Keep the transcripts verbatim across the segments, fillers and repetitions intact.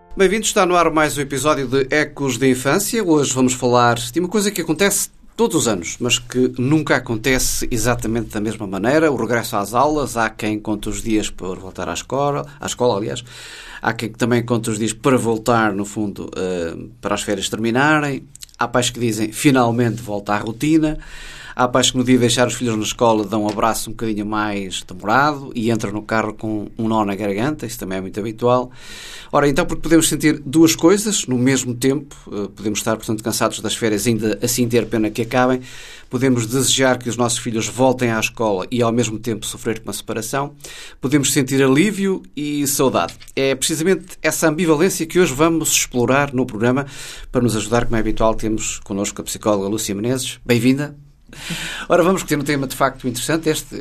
Bem-vindos, está no ar mais um episódio de Ecos da Infância. Hoje vamos falar de uma coisa que acontece todos os anos, mas que nunca acontece exatamente da mesma maneira. O regresso às aulas. Há quem conta os dias para voltar à escola, à escola, aliás. Há quem também conta os dias para voltar, no fundo, para as férias terminarem. Há pais que dizem, finalmente volta à rotina. Há pais que no dia de deixar os filhos na escola dão um abraço um bocadinho mais demorado e entram no carro com um nó na garganta. Isso também é muito habitual. Ora, então, porque podemos sentir duas coisas no mesmo tempo, podemos estar, portanto, cansados das férias, ainda assim ter pena que acabem, podemos desejar que os nossos filhos voltem à escola e, ao mesmo tempo, sofrer com uma separação, podemos sentir alívio e saudade. É precisamente essa ambivalência que hoje vamos explorar no programa. Para nos ajudar, como é habitual, temos connosco a psicóloga Lúcia Menezes. Bem-vinda. Ora, vamos ter um tema de facto interessante este,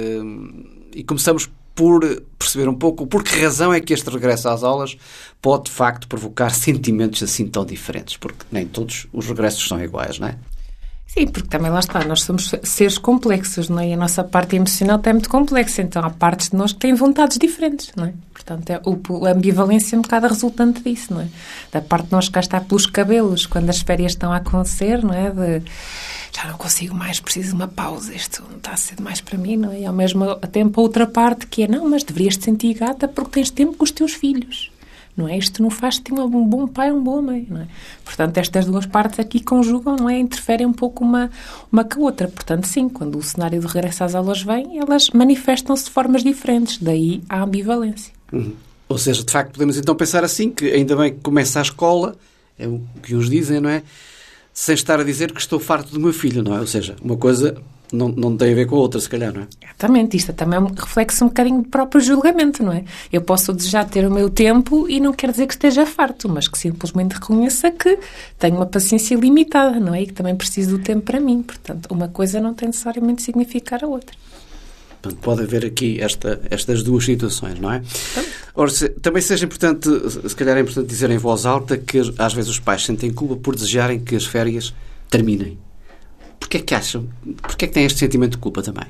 e começamos por perceber um pouco por que razão é que este regresso às aulas pode de facto provocar sentimentos assim tão diferentes, porque nem todos os regressos são iguais, não é? Sim, porque também lá está, nós somos seres complexos, não é? E a nossa parte emocional é muito complexa, então há partes de nós que têm vontades diferentes, não é? Portanto, é, o, a ambivalência é um bocado a resultante disso, não é? Da parte de nós que cá está pelos cabelos, quando as férias estão a acontecer, não é? De, já não consigo mais, preciso de uma pausa, isto não está a ser demais para mim, não é? E ao mesmo tempo a outra parte que é, não, mas deverias te sentir gata porque tens tempo com os teus filhos. Não é? Isto não faz-te um bom pai, um bom mãe, não é? Portanto, estas duas partes aqui conjugam, não é? Interferem um pouco uma, uma com a outra. Portanto, sim, quando o cenário de regresso às aulas vem, elas manifestam-se de formas diferentes. Daí a ambivalência. Uhum. Ou seja, de facto, podemos então pensar assim, que ainda bem que começa a escola, é o que uns dizem, não é? Sem estar a dizer que estou farto do meu filho, não é? Ou seja, uma coisa não, não tem a ver com a outra, se calhar, não é? Exatamente. Isto também é um reflexo um bocadinho do próprio julgamento, não é? Eu posso desejar ter o meu tempo e não quer dizer que esteja farto, mas que simplesmente reconheça que tenho uma paciência limitada, não é? E que também preciso do tempo para mim. Portanto, uma coisa não tem necessariamente de significar a outra. Portanto, pode haver aqui esta, estas duas situações, não é? Ora, se, também seja importante, se calhar é importante dizer em voz alta que às vezes os pais sentem culpa por desejarem que as férias terminem. Porquê é que acham? Porquê é que têm este sentimento de culpa também?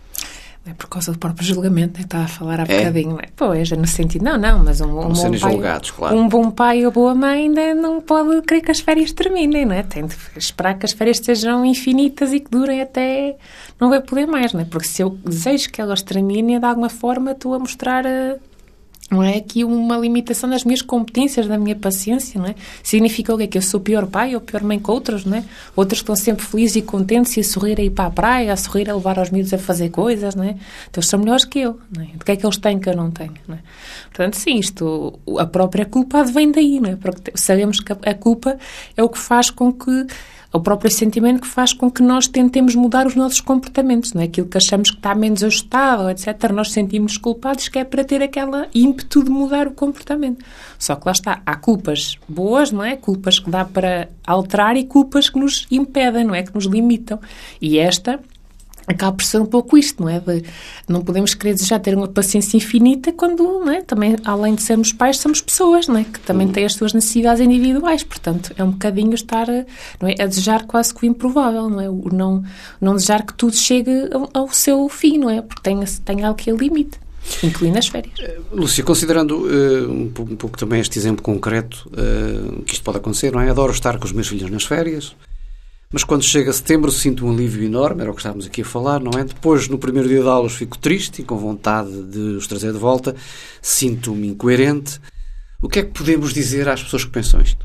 É por causa do próprio julgamento, né? Estava a falar há é? bocadinho. É? Pois, no sentido, não, não, mas um, um, bom pai, julgados, claro. um bom pai ou boa mãe ainda não pode querer que as férias terminem, não é? Tem de esperar que as férias sejam infinitas e que durem até não vai poder mais, não é? Porque se eu desejo que elas terminem, de alguma forma estou a mostrar a... Não é aqui uma limitação das minhas competências, da minha paciência, não é? Significa o quê? Que eu sou pior pai ou pior mãe que outros, não é? Outros estão sempre felizes e contentes e a sorrir a ir para a praia, a sorrir a levar os miúdos a fazer coisas, não é? Então eles são melhores que eu, não é? De que é que eles têm que eu não tenho, não é? Portanto, sim, isto, a própria culpa vem daí, não é? Porque sabemos que a culpa é o que faz com que o próprio sentimento que faz com que nós tentemos mudar os nossos comportamentos, não é? Aquilo que achamos que está menos ajustado, etcétera. Nós sentimos culpados que é para ter aquela ímpeto de mudar o comportamento. Só que lá está, há culpas boas, não é? Culpas que dá para alterar e culpas que nos impedem, não é? Que nos limitam. E esta acaba por ser um pouco isto, não é? De, não podemos querer desejar ter uma paciência infinita quando, não é? Também, além de sermos pais, somos pessoas, não é? Que também têm as suas necessidades individuais. Portanto, é um bocadinho estar, não é? A desejar quase que o improvável, não é? O não, não desejar que tudo chegue ao, ao seu fim, não é? Porque tem, tem algo que é limite, incluindo as férias. Lúcia, considerando uh, um, pouco, um pouco também este exemplo concreto, uh, que isto pode acontecer, não é? Adoro estar com os meus filhos nas férias, mas quando chega setembro sinto um alívio enorme, era o que estávamos aqui a falar, não é? Depois, no primeiro dia de aulas, fico triste e com vontade de os trazer de volta, sinto-me incoerente. O que é que podemos dizer às pessoas que pensam isto?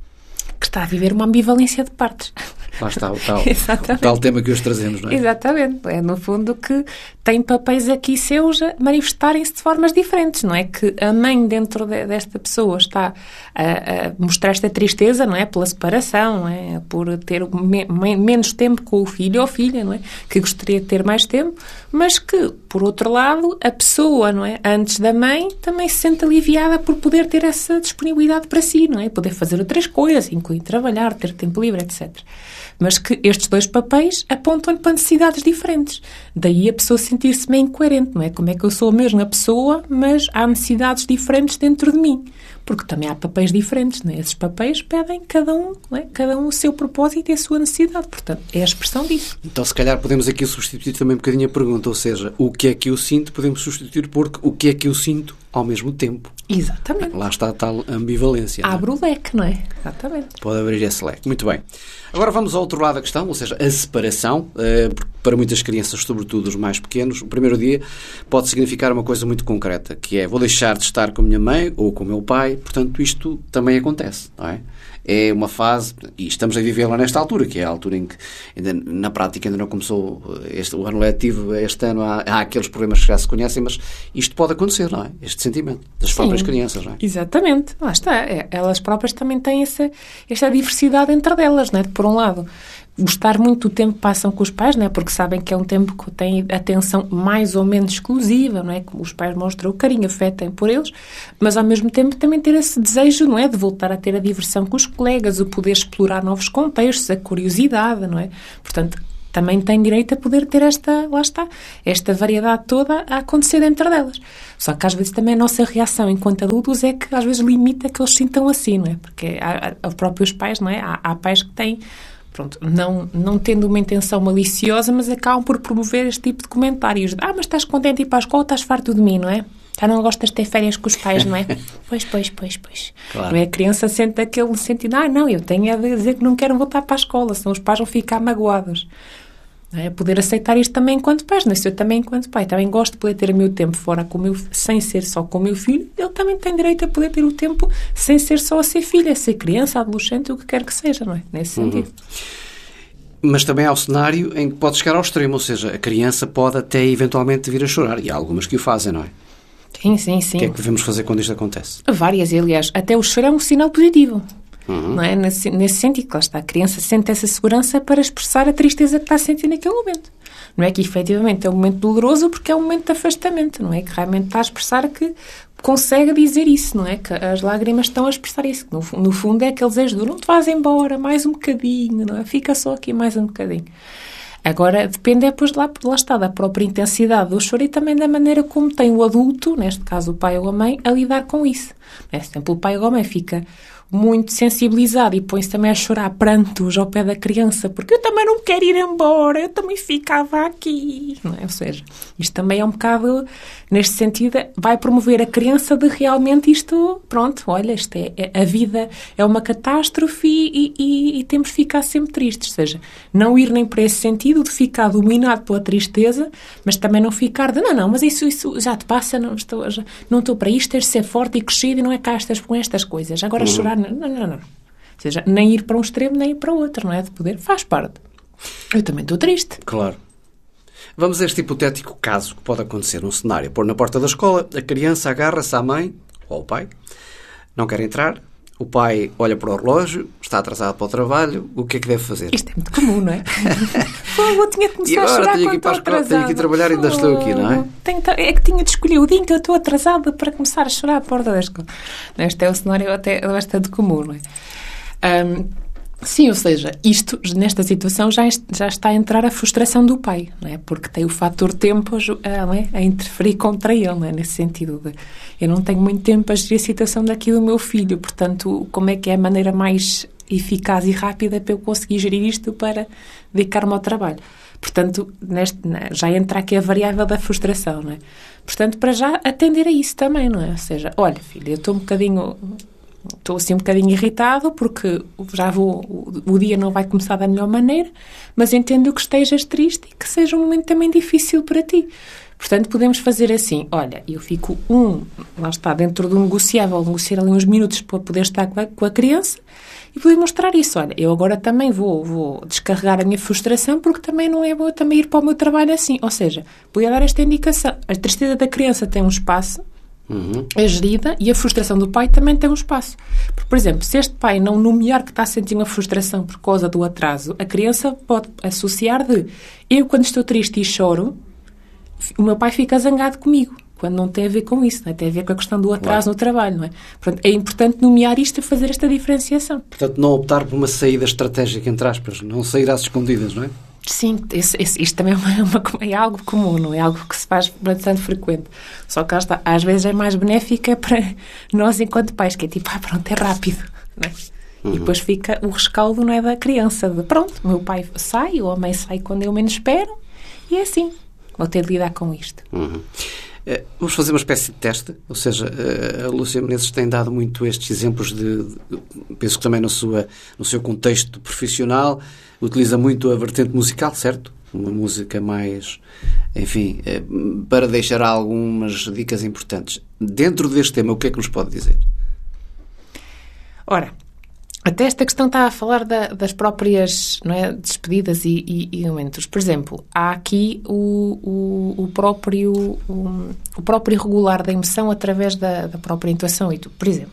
Que está a viver uma ambivalência de partes. Lá está o tal, o tal tema que hoje trazemos, não é? Exatamente. É, no fundo, que tem papéis aqui seus a manifestarem-se de formas diferentes, não é? Que a mãe dentro de, desta pessoa está a, a mostrar esta tristeza, não é? Pela separação, não é? Por ter me, me, menos tempo com o filho ou filha, não é? Que gostaria de ter mais tempo, mas que, por outro lado, a pessoa, não é? Antes da mãe, também se sente aliviada por poder ter essa disponibilidade para si, não é? Poder fazer outras coisas, incluir trabalhar, ter tempo livre, etcétera. mas que estes dois papéis apontam-lhe para necessidades diferentes. Daí a pessoa sentir-se meio incoerente, não é? Como é que eu sou a mesma pessoa, mas há necessidades diferentes dentro de mim? Porque também há papéis diferentes, não é? Esses papéis pedem cada um, não é? Cada um o seu propósito e a sua necessidade. Portanto, é a expressão disso. Então, se calhar, podemos aqui substituir também um bocadinho a pergunta, ou seja, o que é que eu sinto, podemos substituir por o que é que eu sinto ao mesmo tempo. Exatamente. Lá está a tal ambivalência. Abre o leque, não é? Exatamente. Pode abrir esse leque. Muito bem. Agora vamos ao outro lado da questão, ou seja, a separação. Uh, para muitas crianças, sobretudo os mais pequenos, o primeiro dia pode significar uma coisa muito concreta, que é, vou deixar de estar com a minha mãe ou com o meu pai. Portanto, isto também acontece, não é? É uma fase, e estamos a vivê-la nesta altura, que é a altura em que, ainda, na prática, ainda não começou este, o ano letivo, este ano há, há aqueles problemas que já se conhecem, mas isto pode acontecer, não é? Este sentimento das Sim, próprias crianças, não é? Exatamente. Lá está. É, elas próprias também têm essa, esta diversidade entre elas, não é? Por um lado, gostar muito do tempo que passam com os pais, não é? Porque sabem que é um tempo que tem atenção mais ou menos exclusiva, não é? Que os pais mostram o carinho, afetem por eles, mas ao mesmo tempo também ter esse desejo, não é? De voltar a ter a diversão com os colegas, o poder explorar novos contextos, a curiosidade, não é? Portanto, também têm direito a poder ter esta, lá está, esta variedade toda a acontecer dentro delas. Só que às vezes também a nossa reação enquanto adultos é que às vezes limita que eles sintam assim, não é? Porque há, há próprios pais, não é? Há, há pais que têm, pronto, não, não tendo uma intenção maliciosa, mas acabam por promover este tipo de comentários. Ah, mas estás contente de ir para a escola, estás farto de mim, não é? Já não gostas de ter férias com os pais, não é? Pois, pois, pois, pois. Claro. Não é? A criança sente aquele sentido, ah, não, eu tenho a dizer que não quero voltar para a escola, senão os pais vão ficar magoados. Não é? Poder aceitar isto também enquanto pais, não é? Se eu também enquanto pai também gosto de poder ter o meu tempo fora com o meu, sem ser só com o meu filho, ele também tem direito a poder ter o tempo sem ser só a ser filho, a ser criança, adolescente, o que quer que seja, não é? Nesse sentido. Uhum. Mas também há o cenário em que pode chegar ao extremo, ou seja, a criança pode até eventualmente vir a chorar, e há algumas que o fazem, não é? Sim, sim, sim. O que é que devemos fazer quando isto acontece? Várias, aliás, até o choro é um sinal positivo. Uhum. Não é? Nesse, nesse sentido, lá está, a criança sente essa segurança para expressar a tristeza que está a sentir naquele momento. Não é que efetivamente é um momento doloroso porque é um momento de afastamento, não é? Que realmente está a expressar que consegue dizer isso, não é? Que as lágrimas estão a expressar isso. No, no fundo é aquele desejo de não te vás embora, mais um bocadinho, não é? Fica só aqui mais um bocadinho. Agora, depende depois de lá, lá está, da própria intensidade do choro e também da maneira como tem o adulto, neste caso o pai ou a mãe, a lidar com isso. Por exemplo, o pai ou a mãe fica muito sensibilizado e põe-se também a chorar prantos ao pé da criança, porque eu também não quero ir embora, eu também ficava aqui. Não é? Ou seja, isto também é um bocado, neste sentido, vai promover a criança de realmente isto, pronto, olha, isto é, é a vida é uma catástrofe e, e, e temos de ficar sempre tristes. Ou seja, não ir nem para esse sentido de ficar dominado pela tristeza, mas também não ficar de, não, não, mas isso, isso já te passa, não estou, já, não estou para isto, tens de ser forte e crescido e não é cá estas, com estas coisas. Agora uhum. chorar, não, não, não. Ou seja, nem ir para um extremo, nem ir para o outro, não é? De poder, faz parte. Eu também estou triste. Claro. Vamos a este hipotético caso que pode acontecer num cenário. Pôr na porta da escola, a criança agarra-se à mãe ou ao pai, não quer entrar, o pai olha para o relógio, está atrasado para o trabalho, o que é que deve fazer? Isto é muito comum, não é? Pô, eu tinha que começar e agora, a chorar tenho que ir para a escola, tenho que ir trabalhar e ainda estou aqui, não é? Tenho, é que tinha de escolher o dia em que eu estou atrasada para começar a chorar à porta da escola. Este é um cenário até bastante comum, não é? Um, sim, ou seja, isto, nesta situação, já, já está a entrar a frustração do pai, não é? Porque tem o fator tempo a, não é? a interferir contra ele, não é? Nesse sentido de eu não tenho muito tempo a gerir a situação daqui do meu filho, portanto, como é que é a maneira mais eficaz e rápida para eu conseguir gerir isto para dedicar-me ao trabalho? Portanto, neste, já entra aqui a variável da frustração, não é? Portanto, para já atender a isso também, não é? Ou seja, olha, filho, eu estou um bocadinho... Estou assim um bocadinho irritado porque já vou, o, o dia não vai começar da melhor maneira, mas entendo que estejas triste e que seja um momento também difícil para ti. Portanto, podemos fazer assim, olha, eu fico um, lá está, dentro do negociável, negociar ali uns minutos para poder estar com a, com a criança e poder mostrar isso. Olha, eu agora também vou, vou descarregar a minha frustração porque também não é bom também ir para o meu trabalho assim. Ou seja, podia dar esta indicação. A tristeza da criança tem um espaço, Uhum. é gerida e a frustração do pai também tem um espaço. Porque, por exemplo, se este pai não nomear que está a sentir uma frustração por causa do atraso, a criança pode associar de eu, quando estou triste e choro, o meu pai fica zangado comigo. quando não tem a ver com isso, não é? Tem a ver com a questão do atraso claro. no trabalho, não é? Portanto, é importante nomear isto e fazer esta diferenciação. Portanto, não optar por uma saída estratégica, entre aspas, não sair às escondidas, não é? Sim, esse, esse, isto também é, uma, uma, é algo comum, não é algo que se faz bastante frequente. Só que está, às vezes é mais benéfica para nós enquanto pais, que é tipo, ah, pronto, é rápido, não é? Uhum. E depois fica o rescaldo, não é, da criança, de pronto, o meu pai sai ou a mãe sai quando eu menos espero e é assim, vou ter de lidar com isto. Uhum. Vamos fazer uma espécie de teste, ou seja, a Lúcia Menezes tem dado muito estes exemplos de, de penso que também no, sua, no seu contexto profissional, utiliza muito a vertente musical, certo? Uma música mais, enfim, para deixar algumas dicas importantes. Dentro deste tema, o que é que nos pode dizer? Ora, até esta questão está a falar da, das próprias, não é, despedidas e, e, e momentos. Por exemplo, há aqui o, o, o, próprio, o, o próprio regular da emoção através da, da própria intuação. E tu, por exemplo,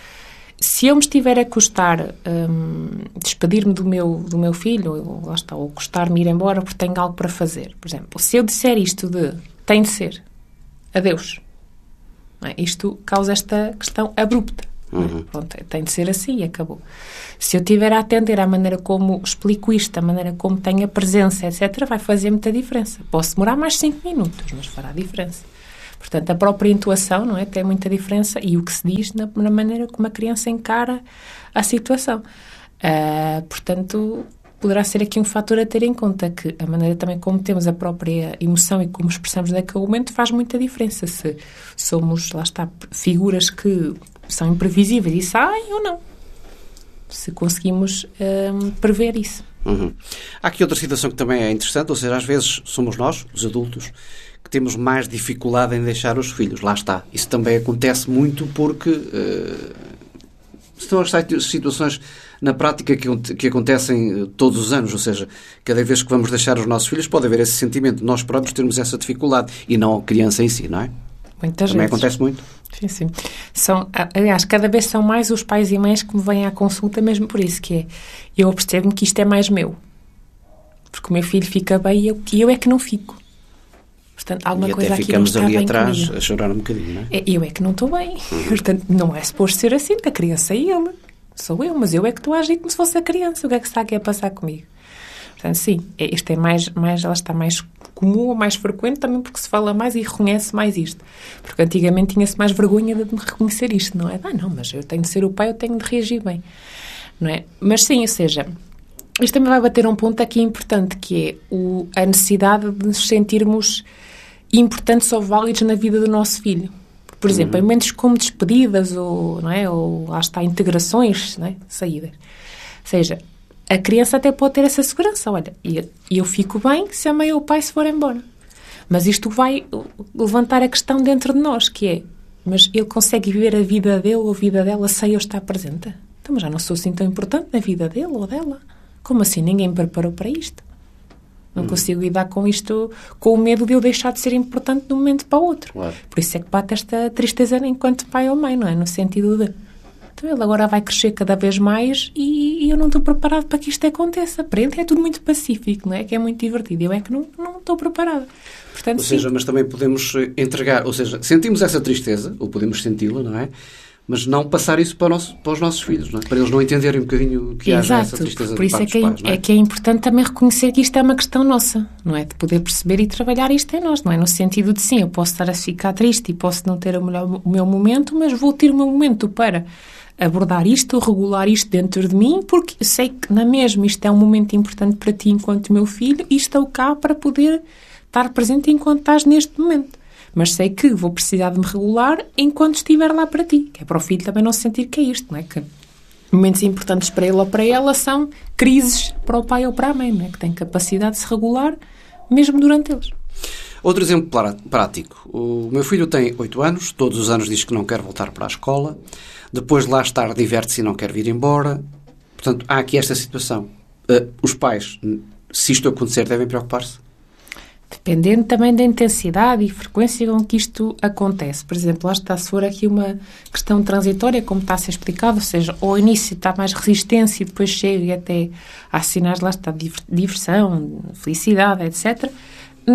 se eu me estiver a custar hum, despedir-me do meu, do meu filho, ou, lá está, ou custar-me ir embora porque tenho algo para fazer, por exemplo, se eu disser isto de tem de ser, adeus, não é? Isto causa esta questão abrupta. Uhum. Pronto, tem de ser assim e acabou. Se eu estiver a atender à maneira como explico isto, à maneira como tenho a presença, etcétera, vai fazer muita diferença. Posso demorar mais cinco minutos, mas fará diferença. Portanto, a própria intuação, não é, tem muita diferença e o que se diz na, na maneira como a criança encara a situação. Uh, portanto, poderá ser aqui um fator a ter em conta, que a maneira também como temos a própria emoção e como expressamos naquele momento faz muita diferença. Se somos, lá está, figuras que são imprevisíveis e saem ou não. Se conseguimos hum, prever isso. Uhum. Há aqui outra situação que também é interessante, ou seja, às vezes somos nós, os adultos, que temos mais dificuldade em deixar os filhos. Lá está. Isso também acontece muito porque uh, estão as situações na prática que, que acontecem todos os anos, ou seja, cada vez que vamos deixar os nossos filhos pode haver esse sentimento, nós próprios termos essa dificuldade e não a criança em si, não é? Muitas também vezes. Acontece muito. Sim, sim. São, aliás, cada vez são mais os pais e mães que me vêm à consulta mesmo por isso, que é, eu percebo-me que isto é mais meu. Porque o meu filho fica bem e eu, e eu é que não fico. Portanto, alguma e coisa até aqui não está ficamos ali bem atrás comigo. A chorar um bocadinho, não é? é? Eu é que não estou bem. Uhum. Portanto, não é suposto ser assim, da criança é ele. Sou eu, mas eu é que estou a agir como se fosse a criança. O que é que está aqui a passar comigo? Portanto, sim, isto é mais, mais, ela está mais comum ou mais frequente também porque se fala mais e reconhece mais isto. Porque antigamente tinha-se mais vergonha de me reconhecer isto, não é? Ah, não, mas eu tenho de ser o pai, eu tenho de reagir bem, não é? Mas sim, ou seja, isto também vai bater um ponto aqui importante, que é o, a necessidade de nos sentirmos importantes ou válidos na vida do nosso filho. Por exemplo, uhum. em momentos como despedidas ou, não é? Ou lá está, integrações, não é? Saídas. Ou seja, a criança até pode ter essa segurança. Olha, e eu fico bem se a mãe ou o pai se for embora. Mas isto vai levantar a questão dentro de nós, que é, mas ele consegue viver a vida dele ou a vida dela sem eu estar presente? Então, mas já não sou assim tão importante na vida dele ou dela. Como assim? Ninguém me preparou para isto. Não hum. consigo lidar com isto, com o medo de eu deixar de ser importante de um momento para o outro. Claro. Por isso é que bate esta tristeza enquanto pai ou mãe, não é? No sentido de... Então ele agora vai crescer cada vez mais e, e eu não estou preparado para que isto aconteça. Para ele é tudo muito pacífico, não é? Que é muito divertido. Eu é que não, não estou preparada. Portanto, ou seja, sim. Mas também podemos entregar, ou seja, sentimos essa tristeza, ou podemos senti-la, não é? Mas não passar isso para, o nosso, para os nossos filhos, não é? Para eles não entenderem um bocadinho que haja essa tristeza. Por isso de é que, pais, não é? é que é importante também reconhecer que isto é uma questão nossa, não é? De poder perceber e trabalhar isto em nós, não é? No sentido de, sim, eu posso estar a ficar triste e posso não ter o, melhor, o meu momento, mas vou ter o meu momento para abordar isto, regular isto dentro de mim, porque eu sei que, na mesma, isto é um momento importante para ti enquanto meu filho e estou cá para poder estar presente enquanto estás neste momento. Mas sei que vou precisar de me regular enquanto estiver lá para ti. Que é para o filho também não se sentir que é isto, não é? Que momentos importantes para ele ou para ela são crises para o pai ou para a mãe, não é? Que tem capacidade de se regular mesmo durante eles. Outro exemplo prático. O meu filho tem oito anos, todos os anos diz que não quer voltar para a escola, depois de lá estar diverte-se e não quer vir embora. Portanto, há aqui esta situação. Uh, os pais, se isto acontecer, devem preocupar-se? Dependendo também da intensidade e frequência com que isto acontece. Por exemplo, lá está, se for aqui uma questão transitória, como está a ser explicado, ou seja, ao início está mais resistência e depois chega até a sinais, lá está, diversão, felicidade, etcétera. Não,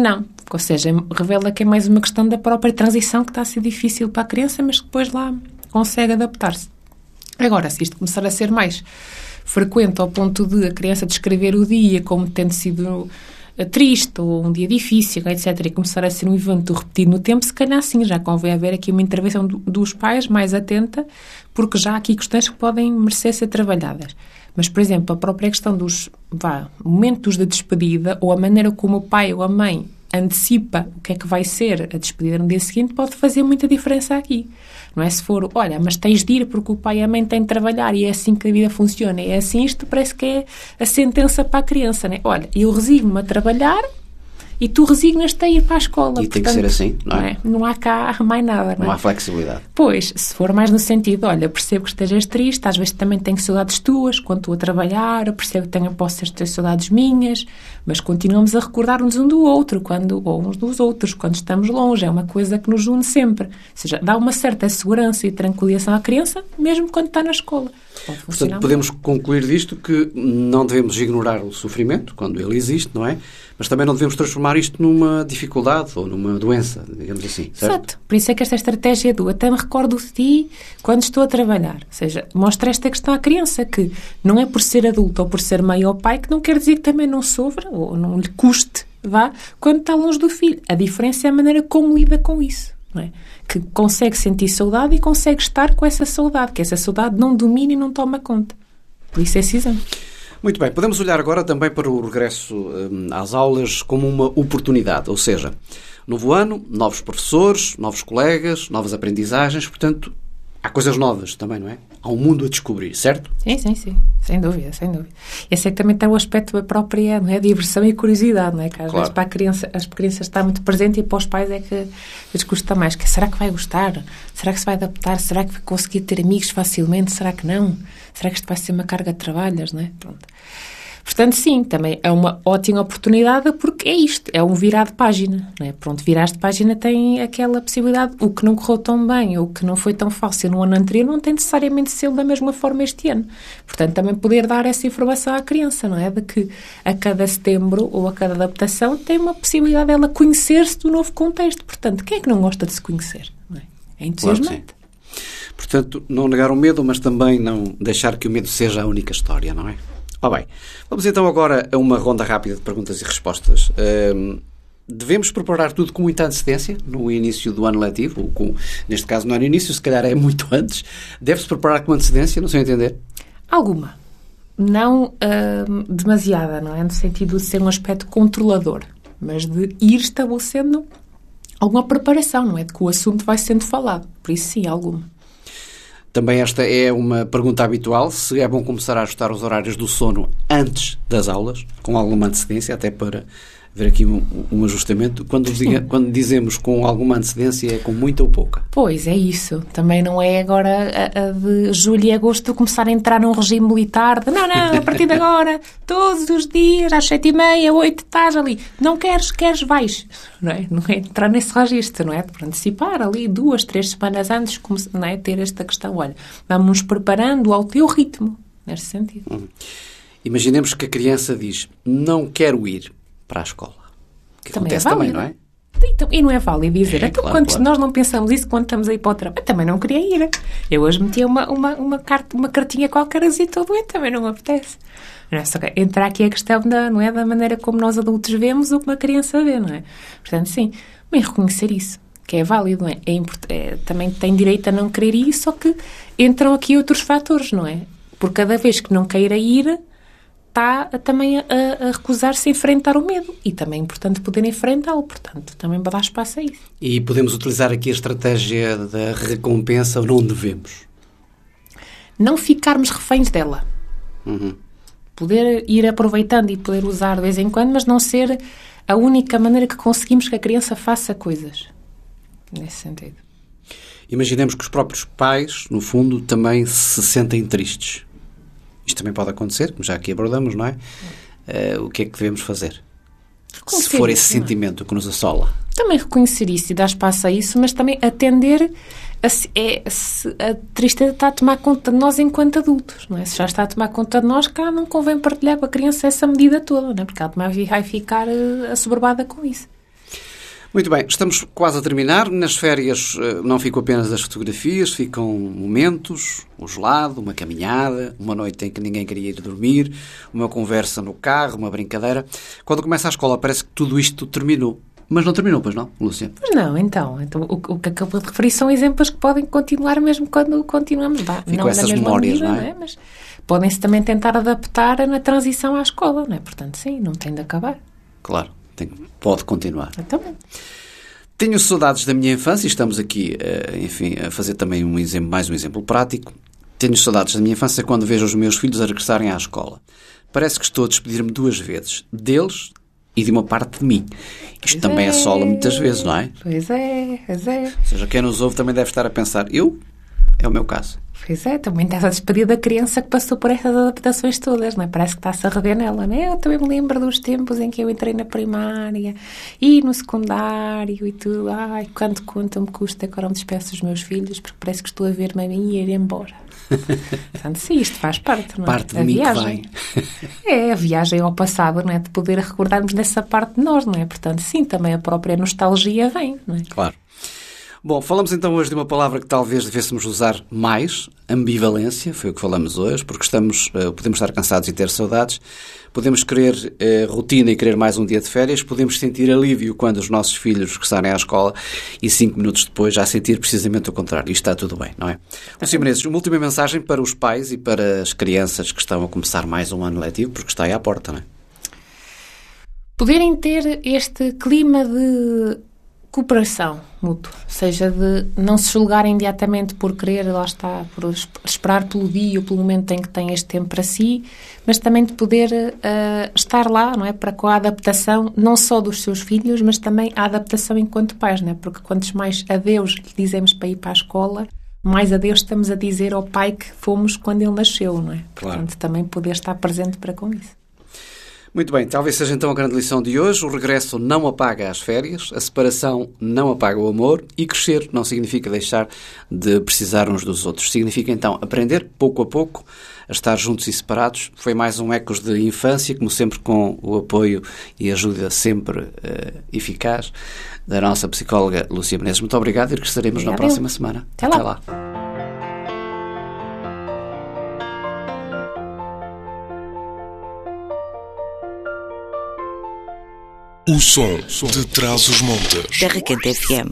Ou seja, revela que é mais uma questão da própria transição que está a ser difícil para a criança, mas que depois lá consegue adaptar-se. Agora, se isto começar a ser mais frequente ao ponto de a criança descrever o dia como tendo sido triste ou um dia difícil, etcétera, e começar a ser um evento repetido no tempo, se calhar sim, já convém haver aqui uma intervenção do, dos pais mais atenta, porque já há aqui questões que podem merecer ser trabalhadas. Mas, por exemplo, a própria questão dos vá, momentos de despedida ou a maneira como o pai ou a mãe antecipa o que é que vai ser a despedida no dia seguinte pode fazer muita diferença aqui. Não é se for, olha, mas tens de ir porque o pai e a mãe têm de trabalhar e é assim que a vida funciona. É assim, isto parece que é a sentença para a criança, não é? Olha, eu resigno-me a trabalhar e tu resignas-te a ir para a escola. E tem que ser assim, não é? Não, é? Não há cá mais nada, não, não é? há flexibilidade. Pois, se for mais no sentido, olha, percebo que estejas triste, às vezes também tenho saudades tuas, quando estou a trabalhar, eu percebo que tenho, posso ter saudades minhas, mas continuamos a recordar-nos um do outro, quando, ou uns dos outros, quando estamos longe, é uma coisa que nos une sempre. Ou seja, dá uma certa segurança e tranquilização à criança, mesmo quando está na escola. Portanto, podemos concluir disto que não devemos ignorar o sofrimento, quando ele existe, não é? Mas também não devemos transformar isto numa dificuldade ou numa doença, digamos assim, certo? Exato. Por isso é que esta estratégia do até me recordo de ti quando estou a trabalhar. Ou seja, mostra esta questão à criança, que não é por ser adulto ou por ser mãe ou pai que não quer dizer que também não sofra ou não lhe custe, vá, quando está longe do filho. A diferença é a maneira como lida com isso, não é? Que consegue sentir saudade e consegue estar com essa saudade, que essa saudade não domina e não toma conta. Por isso é esse exame. Muito bem, podemos olhar agora também para o regresso hum, às aulas como uma oportunidade, ou seja, novo ano, novos professores, novos colegas, novas aprendizagens, portanto, há coisas novas também, não é? Há um mundo a descobrir, certo? Sim, sim, sim, sem dúvida, sem dúvida. Esse é que também tem o aspecto da própria, não é? Diversão e curiosidade, não é? Que às claro. vezes para a criança, as crianças está muito presente e para os pais é que lhes custa mais. Que, será que vai gostar? Será que se vai adaptar? Será que vai conseguir ter amigos facilmente? Será que não? Será que isto vai ser uma carga de trabalhos, não é? Pronto. Portanto, sim, também é uma ótima oportunidade porque é isto, é um virar de página, não é? Pronto, virar de página tem aquela possibilidade, o que não correu tão bem ou o que não foi tão fácil no ano anterior não tem necessariamente de ser da mesma forma este ano. Portanto, também poder dar essa informação à criança, não é? De que a cada setembro ou a cada adaptação tem uma possibilidade dela conhecer-se do novo contexto. Portanto, quem é que não gosta de se conhecer? Não é? É entusiasmante. Claro, portanto, não negar o medo, mas também não deixar que o medo seja a única história, não é? Oh, bem, vamos então agora a uma ronda rápida de perguntas e respostas. Um, devemos preparar tudo com muita antecedência no início do ano letivo, ou com, neste caso não é no início, se calhar é muito antes. Deve-se preparar com antecedência, não sei entender? Alguma. Não uh, demasiada, não é? No sentido de ser um aspecto controlador, mas de ir estabelecendo alguma preparação, não é? De que o assunto vai sendo falado. Por isso, sim, alguma. Também esta é uma pergunta habitual, se é bom começar a ajustar os horários do sono antes das aulas, com alguma antecedência, até para ver aqui um, um ajustamento. Quando, diga, quando dizemos com alguma antecedência, é com muita ou pouca? Pois, é isso. Também não é agora a, a de julho e agosto começar a entrar num regime militar de não, não, a partir de agora, todos os dias, às sete e meia, oito, estás ali. Não queres, queres, vais. Não é? Não é entrar nesse registro, não é? Por antecipar ali duas, três semanas antes, não é? Ter esta questão, olha, vamos nos preparando ao teu ritmo, neste sentido. Hum. Imaginemos que a criança diz, não quero ir para a escola. Que também acontece é também, não é? Então, e não é válido dizer, é, então, claro, quando claro. nós não pensamos isso quando estamos aí para o trabalho, eu também não queria ir. Eu hoje metia uma, uma, uma, carta, uma cartinha qualquer assim, estou doente, também não me apetece. Não é? Só que entra aqui a questão da, não é, da maneira como nós adultos vemos o que uma criança vê, não é? Portanto, sim, bem reconhecer isso, que é válido, não é? É import- é, também tem direito a não querer ir, só que entram aqui outros fatores, não é? Por cada vez que não queira ir, está também a, a recusar-se a enfrentar o medo. E também é importante poder enfrentá-lo, portanto, também para dar espaço a isso. E podemos utilizar aqui a estratégia da recompensa ou não devemos? Não ficarmos reféns dela. Uhum. Poder ir aproveitando e poder usar de vez em quando, mas não ser a única maneira que conseguimos que a criança faça coisas. Nesse sentido. Imaginemos que os próprios pais, no fundo, também se sentem tristes. Isto também pode acontecer, como já aqui abordamos, não é? Uh, o que é que devemos fazer? Se for esse isso, sentimento que nos assola. Também reconhecer isso e dar espaço a isso, mas também atender a, se, é, se a tristeza está a tomar conta de nós enquanto adultos, não é? Se já está a tomar conta de nós, cá não convém partilhar com a criança essa medida toda, não é? Porque ela também vai ficar uh, assoberbada com isso. Muito bem, estamos quase a terminar. Nas férias não ficam apenas as fotografias, ficam momentos, um gelado, uma caminhada, uma noite em que ninguém queria ir dormir, uma conversa no carro, uma brincadeira. Quando começa a escola parece que tudo isto terminou. Mas não terminou, pois não, Lúcia? Pois não, então. então o, o que acabo de referir são exemplos que podem continuar mesmo quando continuamos. Bah, Ficam não essas na mesma memórias, medida, não é? Não é? Mas podem-se também tentar adaptar na transição à escola, não é? Portanto, sim, não tem de acabar. Claro, tem, pode continuar. Eu também. Tenho saudades da minha infância e estamos aqui, enfim, a fazer também um exemplo, mais um exemplo prático. Tenho saudades da minha infância quando vejo os meus filhos a regressarem à escola. Parece que estou a despedir-me duas vezes, deles e de uma parte de mim. Isto Pois também é. assola muitas vezes, não é? Pois é, pois é. Ou seja, quem nos ouve também deve estar a pensar, eu? É o meu caso. Pois é, também estás a despedir da criança que passou por estas adaptações todas, não é? Parece que está-se a rever nela, não é? Eu também me lembro dos tempos em que eu entrei na primária e no secundário e tudo. Ai, quanto quanto me custa que agora me despeço dos meus filhos, porque parece que estou a ver-me a mim ir embora. Portanto, sim, isto faz parte, não é? Parte de a mim viagem. que vem. É, a viagem ao passado, não é? De poder recordarmos dessa parte de nós, não é? Portanto, sim, também a própria nostalgia vem, não é? Claro. Bom, falamos então hoje de uma palavra que talvez devêssemos usar mais, ambivalência, foi o que falamos hoje, porque estamos, podemos estar cansados e ter saudades, podemos querer eh, rotina e querer mais um dia de férias, podemos sentir alívio quando os nossos filhos regressarem à escola e cinco minutos depois já sentir precisamente o contrário. Isto está tudo bem, não é? Lúcia Menezes, uma última mensagem para os pais e para as crianças que estão a começar mais um ano letivo, porque está aí à porta, não é? Poderem ter este clima de cooperação mútua, ou seja, de não se julgarem imediatamente por querer, lá está, por esperar pelo dia ou pelo momento em que têm este tempo para si, mas também de poder uh, estar lá, não é, para com a adaptação, não só dos seus filhos, mas também a adaptação enquanto pais, não é, porque quantos mais adeus lhe dizemos para ir para a escola, mais adeus estamos a dizer ao pai que fomos quando ele nasceu, não é? Claro. Portanto, também poder estar presente para com isso. Muito bem, talvez seja então a grande lição de hoje. O regresso não apaga as férias, a separação não apaga o amor e crescer não significa deixar de precisar uns dos outros. Significa então aprender pouco a pouco a estar juntos e separados. Foi mais um Ecos de Infância, como sempre com o apoio e ajuda sempre uh, eficaz da nossa psicóloga Lúcia Menezes. Muito obrigado e regressaremos na próxima semana. Até, Até lá. lá. O som de Trás-os-Montes. Terra Quente F M.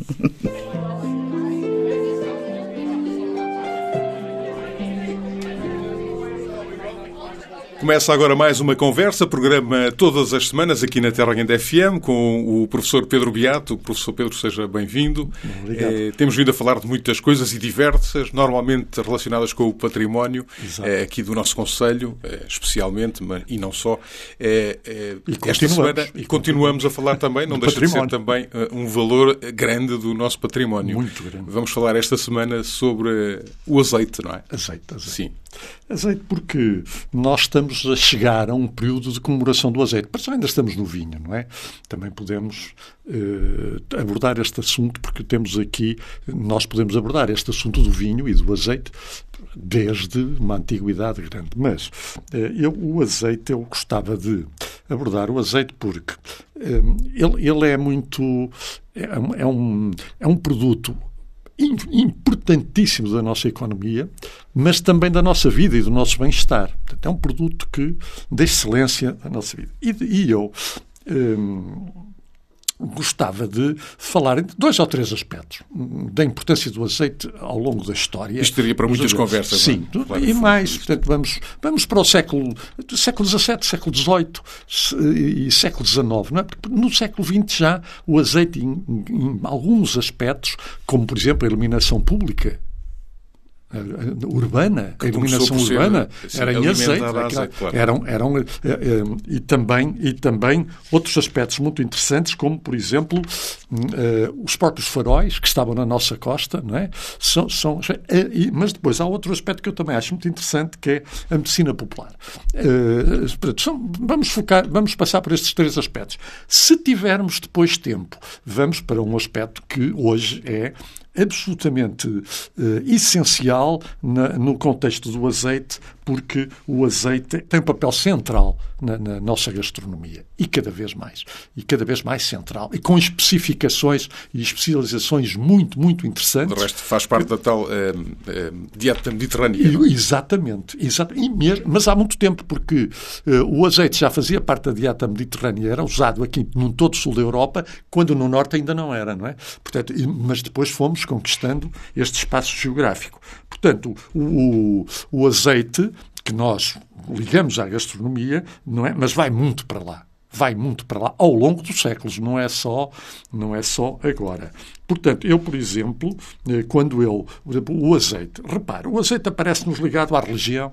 Começa agora mais uma conversa, programa todas as semanas aqui na Terra Quente F M com o professor Pedro Beato. O professor Pedro, seja bem-vindo. Eh, temos vindo a falar de muitas coisas e diversas, normalmente relacionadas com o património eh, aqui do nosso Conselho, eh, especialmente, mas, e não só. Eh, eh, E esta continuamos. semana, e continuamos a falar também, não Do deixa de ser património. também uh, um valor grande do nosso património. Muito grande. Vamos falar esta semana sobre uh, o azeite, não é? Azeite, azeite. Sim. Azeite porque nós estamos a chegar a um período de comemoração do azeite. Mas ainda estamos no vinho, não é? Também podemos eh, abordar este assunto porque temos aqui, nós podemos abordar este assunto do vinho e do azeite desde uma antiguidade grande. Mas eh, eu, o azeite, eu gostava de abordar o azeite porque eh, ele, ele é muito... É, um- é um, é um produto importantíssimo da nossa economia, mas também da nossa vida e do nosso bem-estar. Portanto, é um produto que da excelência da nossa vida. E, e eu hum, gostava de falar em dois ou três aspectos da importância do azeite ao longo da história. Isto teria para muitas conversas, Sim, não é? Claro, e foi mais. isto. Portanto, vamos, vamos para o século, século dezassete, século dezoito se- e século dezenove. Não é? Porque no século vinte já o azeite, em, em alguns aspectos, como por exemplo a iluminação pública, a- a- urbana, Que a iluminação começou por ser, urbana, assim, era em alimentada azeite, a aquela- azeite, claro. eram, eram eh, eh, e, também, e também outros aspectos muito interessantes, como, por exemplo, hum, eh, os próprios faróis que estavam na nossa costa, não é? São, são, eh, e- mas depois há outro aspecto que eu também acho muito interessante, que é a medicina popular. Eh, portanto, são- vamos focar, vamos passar por estes três aspectos. Se tivermos depois tempo, vamos para um aspecto que hoje é absolutamente uh, essencial na, no contexto do azeite, porque o azeite tem um papel central na, na nossa gastronomia. E cada vez mais. E cada vez mais central. E com especificações e especializações muito, muito interessantes. De resto, faz parte da tal eh, eh, dieta mediterrânea. E, exatamente. exatamente. E mesmo, mas há muito tempo, porque uh, o azeite já fazia parte da dieta mediterrânea, era usado aqui no todo o sul da Europa, quando no norte ainda não era, não é? Portanto, e, mas depois fomos conquistando este espaço geográfico. Portanto, o, o, o azeite, que nós ligamos à gastronomia, não é? Mas vai muito para lá. Vai muito para lá ao longo dos séculos, não é só, não é só agora. Portanto, eu, por exemplo, quando eu... O azeite, repara, o azeite aparece-nos ligado à religião.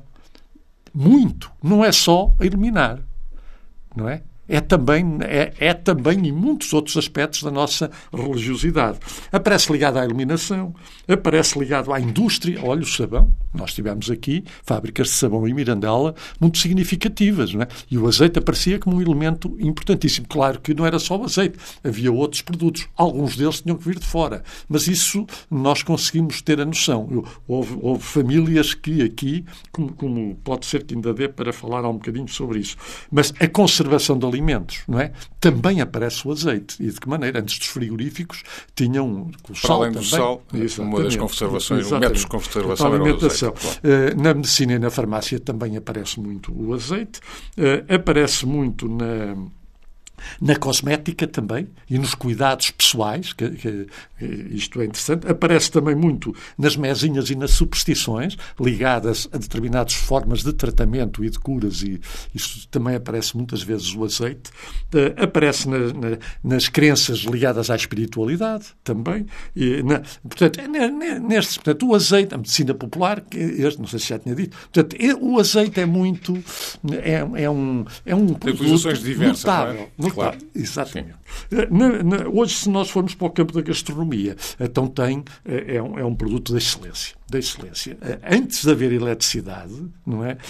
Muito. Não é só a eliminar, não é? É também, é, é também em muitos outros aspectos da nossa religiosidade. Aparece ligado à iluminação, aparece ligado à indústria. Olha, o sabão. Nós tivemos aqui fábricas de sabão em Mirandela muito significativas, não é? E o azeite aparecia como um elemento importantíssimo. Claro que não era só o azeite. Havia outros produtos. Alguns deles tinham que vir de fora. Mas isso nós conseguimos ter a noção. Houve, houve famílias que aqui, como, como pode ser que ainda dê para falar um bocadinho sobre isso. Mas a conservação de alimentos, não é? Também aparece o azeite. E de que maneira? Antes dos frigoríficos tinham o sal. Para além do também. sal, Exatamente. uma das conservações, Exatamente. métodos de conservação era o azeite. Claro. Na medicina e na farmácia também aparece muito o azeite. Aparece muito na... Na cosmética também, e nos cuidados pessoais, que, que, isto é interessante. Aparece também muito nas mesinhas e nas superstições, ligadas a determinadas formas de tratamento e de curas, e isto também aparece muitas vezes o azeite. Uh, aparece na, na, nas crenças ligadas à espiritualidade também. E na, portanto, nestes, portanto, o azeite, a medicina popular, que este, não sei se já tinha dito, portanto, o azeite é muito, é, é um, é um produto diversas, notável. Não é? Claro. Exatamente. Na, na, hoje, se nós formos para o campo da gastronomia, então tem, é, um, é um produto da excelência. Da excelência. Antes de haver eletricidade, não é?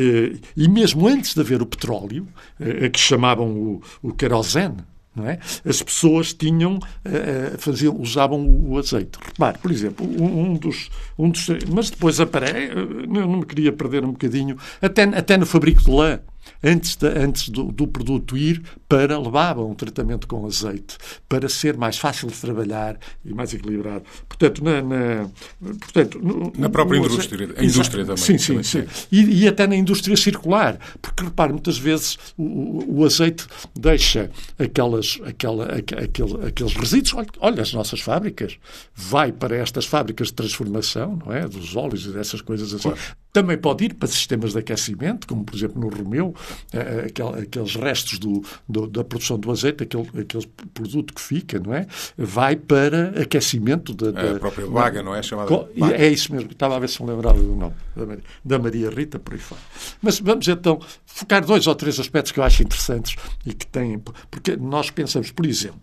E mesmo antes de haver o petróleo, a que chamavam o, o querosene, não é? As pessoas tinham, faziam, usavam o azeite. Repare, por exemplo, um dos, um dos... Mas depois aparece... Eu não me queria perder um bocadinho... Até, até no fabrico de lã. Antes, de, antes do, do produto ir para, levavam um tratamento com azeite para ser mais fácil de trabalhar e mais equilibrado. Portanto, na, na, portanto, no, na própria no, indústria, azeite, a indústria exato, também. Sim, sim, também sim. E, e até na indústria circular. Porque, repare, muitas vezes o, o azeite deixa aquelas, aquela, aquele, aqueles resíduos. Olha, olha, as nossas fábricas. Vai para estas fábricas de transformação, não é? Dos óleos e dessas coisas assim. Claro. Também pode ir para sistemas de aquecimento, como, por exemplo, no Romeu, aqueles restos do, do, da produção do azeite, aquele, aquele produto que fica, não é? Vai para aquecimento da... da a própria vaga, não é? Chamada vaga. É isso mesmo. Estava a ver se me lembrava do nome da Maria, da Maria Rita, por aí fora. Mas vamos então focar dois ou três aspectos que eu acho interessantes e que têm... Porque nós pensamos, por exemplo,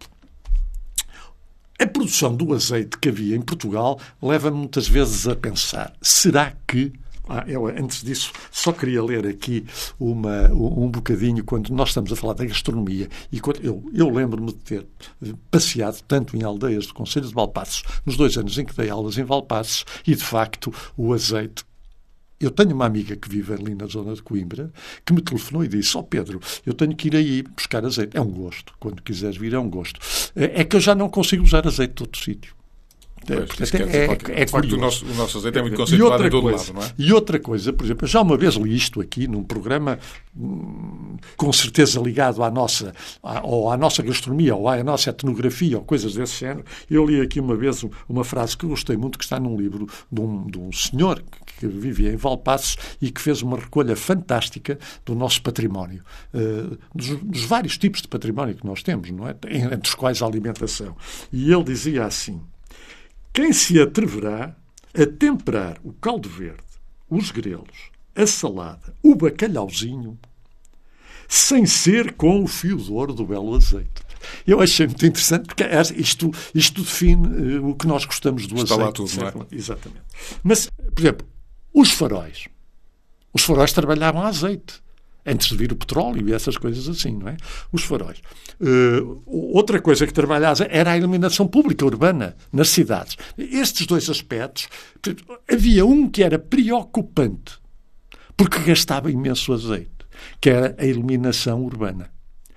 a produção do azeite que havia em Portugal leva-me muitas vezes a pensar, será que... Ah, eu, antes disso, só queria ler aqui uma, um bocadinho, quando nós estamos a falar da gastronomia, e quando eu, eu lembro-me de ter passeado tanto em aldeias do Conselho de Valpaços, nos dois anos em que dei aulas em Valpaços, e, de facto, o azeite... Eu tenho uma amiga que vive ali na zona de Coimbra, que me telefonou e disse, ó oh Pedro, eu tenho que ir aí buscar azeite. É um gosto. Quando quiseres vir, é um gosto. É que eu já não consigo usar azeite de outro sítio. Pois, portanto, é, é, é de facto, o nosso, o nosso azeite é muito conceituado em todo coisa, lado, não é? E outra coisa, por exemplo, já uma vez li isto aqui num programa com certeza ligado à nossa, à, ou à nossa gastronomia, ou à nossa etnografia, ou coisas desse género. Eu li aqui uma vez uma frase que eu gostei muito, que está num livro de um, de um senhor que vivia em Valpaços e que fez uma recolha fantástica do nosso património, uh, dos, dos vários tipos de património que nós temos, não é? Entre os quais a alimentação. E ele dizia assim: quem se atreverá a temperar o caldo verde, os grelos, a salada, o bacalhauzinho, sem ser com o fio de ouro do belo azeite? Eu achei muito interessante, porque isto, isto define uh, o que nós gostamos do Está azeite. Lá tudo, não é? Exatamente. Mas, por exemplo, os faróis. Os faróis trabalhavam a azeite. Antes de vir o petróleo e essas coisas assim, não é? Os faróis. Uh, outra coisa que trabalhava era a iluminação pública urbana nas cidades. Estes dois aspectos, havia um que era preocupante, porque gastava imenso azeite, que era a iluminação urbana.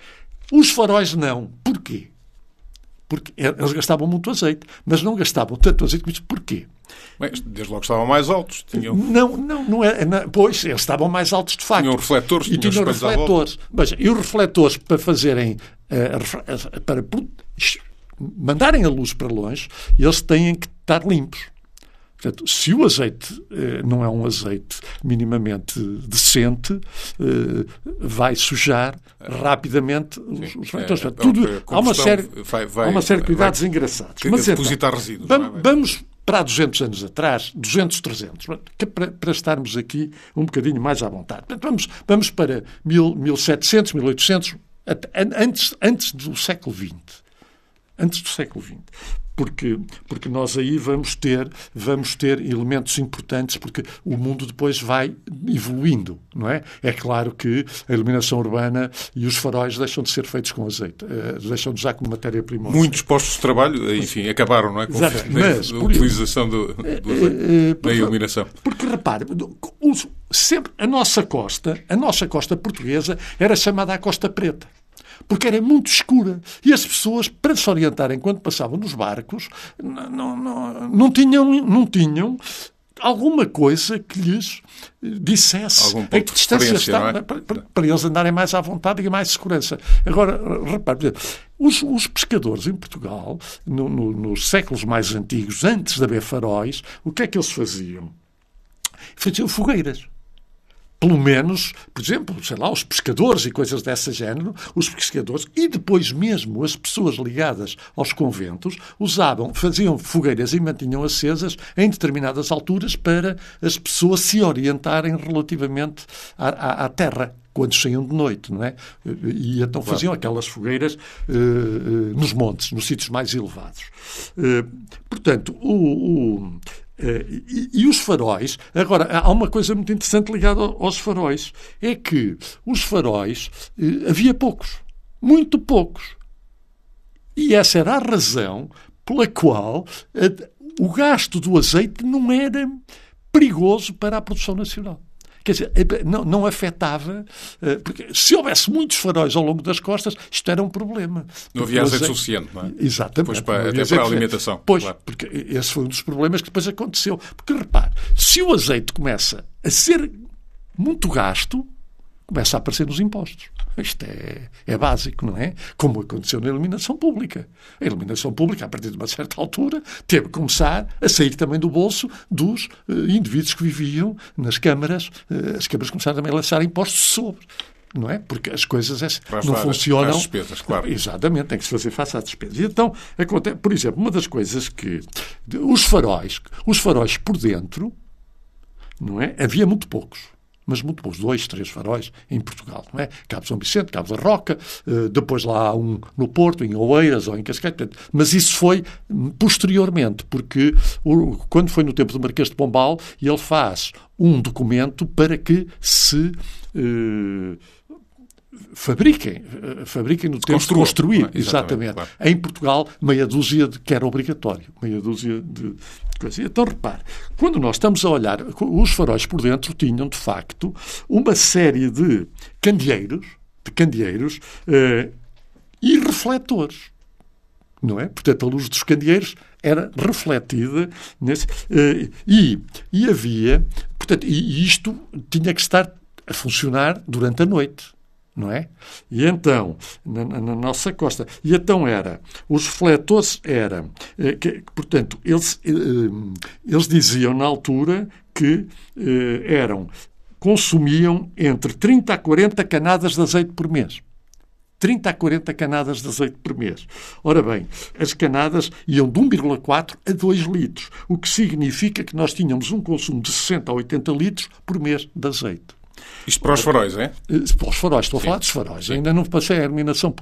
Os faróis não. Porquê? Porque eles gastavam muito azeite, mas não gastavam tanto azeite como isso. Porquê? Mas, desde logo estavam mais altos. Tinham... Não, não, não é. Não, pois, eles estavam mais altos de facto. Tinham refletores. E tinham refletores. Mas, e os refletores para fazerem, uh, para mandarem a luz para longe, eles têm que estar limpos. Portanto, se o azeite eh, não é um azeite minimamente decente, eh, vai sujar rapidamente os, os refletores. É, Tudo, é, há, uma série, vai, vai, há uma série de cuidados vai, engraçados. Mas depositar então, resíduos. Vamos, vai, vamos para há duzentos anos atrás, duzentos, trezentos, para, para estarmos aqui um bocadinho mais à vontade. Portanto, vamos, vamos para mil, mil e setecentos, mil e oitocentos, antes, antes do século vinte. Antes do século vinte. Porque, porque nós aí vamos ter, vamos ter elementos importantes, porque o mundo depois vai evoluindo, não é? É claro que a iluminação urbana e os faróis deixam de ser feitos com azeite, uh, deixam de já como matéria-prima. Muitos postos de trabalho, enfim, acabaram, não é? Com mas, a utilização do, do azeite, uh, uh, da iluminação. Porque, repare, sempre a nossa costa, a nossa costa portuguesa era chamada a Costa Preta. Porque era muito escura. E as pessoas, para se orientarem quando passavam nos barcos, não, não, não, tinham, não tinham alguma coisa que lhes dissesse a que distância está, é? para, para, para eles andarem mais à vontade e mais segurança. Agora, repare, os, os pescadores em Portugal, no, no, nos séculos mais antigos, antes de haver faróis, o que é que eles faziam? Faziam fogueiras. Pelo menos, por exemplo, sei lá, os pescadores e coisas desse género, os pescadores e depois mesmo as pessoas ligadas aos conventos usavam, faziam fogueiras e mantinham acesas em determinadas alturas para as pessoas se orientarem relativamente à, à, à terra, quando saíam de noite, não é? E então faziam aquelas fogueiras uh, uh, nos montes, nos sítios mais elevados. Uh, portanto, o... o Uh, e, e os faróis, agora, há uma coisa muito interessante ligada aos faróis, é que os faróis, uh, havia poucos, muito poucos. E essa era a razão pela qual uh, o gasto do azeite não era perigoso para a produção nacional. Quer dizer, não, não afetava, porque se houvesse muitos faróis ao longo das costas, isto era um problema. Não havia azeite suficiente, não é? Exatamente. Para, até para a alimentação. Pois, claro. Porque esse foi um dos problemas que depois aconteceu. Porque, repare, se o azeite começa a ser muito gasto, começa a aparecer nos impostos. Isto é, é básico, não é? Como aconteceu na iluminação pública. A iluminação pública, a partir de uma certa altura, teve que começar a sair também do bolso dos uh, indivíduos que viviam nas câmaras. Uh, as câmaras começaram também a lançar impostos sobre. Não é? Porque as coisas é, não funcionam. Às despesas, claro. Exatamente, tem que se fazer face às despesas. E então, acontece, por exemplo, uma das coisas que... Os faróis, os faróis por dentro, não é? Havia muito poucos. Mas muito bons, dois, três faróis em Portugal, não é? Cabo São Vicente, Cabo da Roca, depois lá há um no Porto, em Oeiras ou em Cascais, mas isso foi posteriormente, porque quando foi no tempo do Marquês de Pombal, ele faz um documento para que se eh, fabriquem, fabriquem no tempo de construir, é? Exatamente. Exatamente. Claro. Em Portugal, meia dúzia de que era obrigatório, meia dúzia de coisas. Então, repare, quando nós estamos a olhar, os faróis por dentro tinham, de facto, uma série de candeeiros, de candeeiros eh, e refletores, não é? Portanto, a luz dos candeeiros era refletida nesse, eh, e, e havia, portanto, e isto tinha que estar a funcionar durante a noite. Não é? E então, na, na nossa costa, e então era, os refletores eram, eh, que, portanto, eles, eh, eles diziam na altura que eh, eram, consumiam entre trinta a quarenta canadas de azeite por mês. trinta a quarenta canadas de azeite por mês. Ora bem, as canadas iam de um vírgula quatro a dois litros, o que significa que nós tínhamos um consumo de sessenta a oitenta litros por mês de azeite. Isto para os faróis, é? Para os faróis, estou a Sim. falar dos faróis, Sim. ainda não passei a iluminação pública.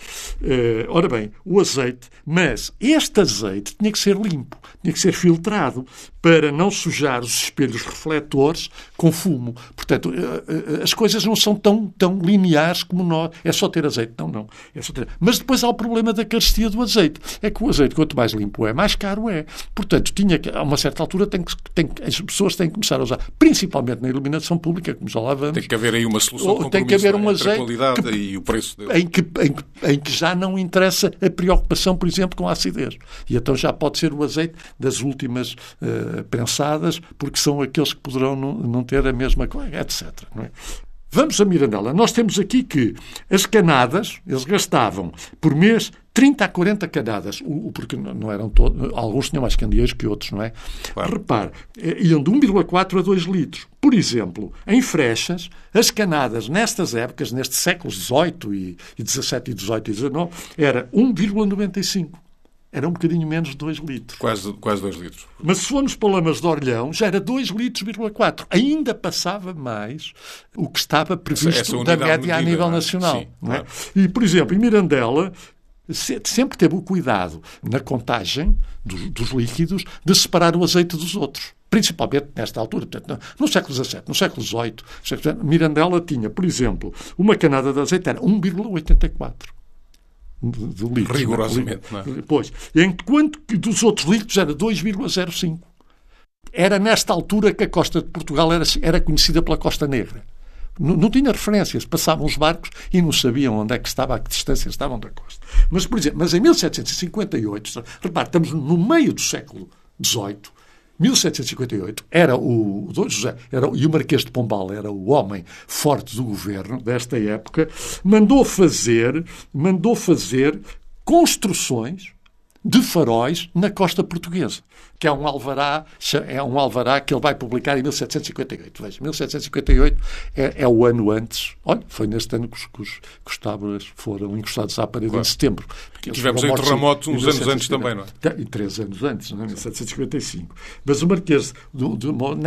Uh, ora bem, o azeite, mas este azeite tinha que ser limpo, tinha que ser filtrado para não sujar os espelhos refletores com fumo. Portanto, uh, uh, as coisas não são tão, tão lineares como nós. É só ter azeite. Não, não. É só ter... Mas depois há o problema da carestia do azeite. É que o azeite, quanto mais limpo é, mais caro é. Portanto, tinha que, a uma certa altura, tem que, tem, as pessoas têm que começar a usar, principalmente na iluminação pública, como já lá vamos. Tem que haver aí uma solução de compromisso, tem que haver um entre azeite a qualidade que, e o preço dele. Em que, em, que, em que já não interessa a preocupação, por exemplo, com a acidez. E então já pode ser o azeite das últimas uh, prensadas, porque são aqueles que poderão não, não ter a mesma coisa, etcétera. Não é? Vamos a Mirandela. Nós temos aqui que as canadas, eles gastavam por mês trinta a quarenta canadas, o, porque não eram todos, alguns tinham mais candeeiros que outros, não é? Claro. Repare, iam de um vírgula quatro a dois litros. Por exemplo, em Frechas, as canadas nestas épocas, nestes séculos dezoito e dezassete e dezoito e dezanove, era um vírgula noventa e cinco. Era um bocadinho menos de dois litros. Quase, quase dois litros. Mas se formos para Lamas de Orleão, já era dois litros, vírgula quatro. Ainda passava mais o que estava previsto essa, essa da média medida, a nível nacional. Sim, não é? Claro. E, por exemplo, em Mirandela, sempre teve o cuidado, na contagem dos, dos líquidos, de separar o azeite dos outros. Principalmente nesta altura, portanto, no século dezassete, no século dezoito, Mirandela tinha, por exemplo, uma canada de azeite era um vírgula oitenta e quatro. De litros, rigorosamente, não é? Pois, enquanto que dos outros litros era dois vírgula zero cinco. Era nesta altura que a costa de Portugal era, era conhecida pela Costa Negra. Não, não tinha referências, passavam os barcos e não sabiam onde é que estava, a que distância estavam da costa. Mas, por exemplo, mas em mil setecentos e cinquenta e oito, repare, estamos no meio do século dezoito, mil setecentos e cinquenta e oito, era o, o Dom José, era, e o Marquês de Pombal era o homem forte do governo desta época, mandou fazer, mandou fazer construções de faróis na costa portuguesa, que é um alvará, é um alvará que ele vai publicar em mil setecentos e cinquenta e oito. Veja, mil setecentos e cinquenta e oito é, é o ano antes. Olha, foi neste ano que os, que os, que os tábuas foram encostados à parede, claro. Em setembro. Tivemos aí terremoto uns anos antes também, não é? E três anos antes, não é? mil setecentos e cinquenta e cinco. Mas o Marquês do, do,